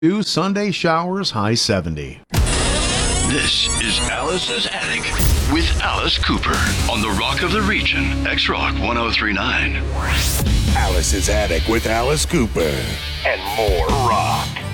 2 Sunday showers, high 70. This is Alice's Attic with Alice Cooper on the Rock of the Region, X-Rock 1039. Alice's Attic with Alice Cooper. And more rock.